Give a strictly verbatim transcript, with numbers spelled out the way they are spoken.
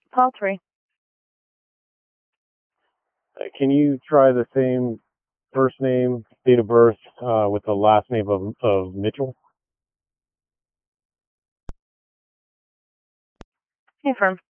Paltry. Uh, Can you try the same first name, date of birth, uh, with the last name of, of Mitchell? Confirm.